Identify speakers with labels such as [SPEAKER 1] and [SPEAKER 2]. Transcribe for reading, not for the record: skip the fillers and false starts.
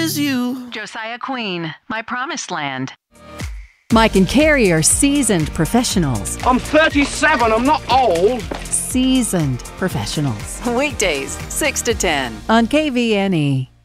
[SPEAKER 1] as you.
[SPEAKER 2] Josiah Queen, My Promised Land.
[SPEAKER 3] Mike and Carrie are seasoned professionals.
[SPEAKER 4] I'm 37, I'm not old.
[SPEAKER 3] Seasoned professionals.
[SPEAKER 2] Weekdays, 6 to 10.
[SPEAKER 3] On KVNE.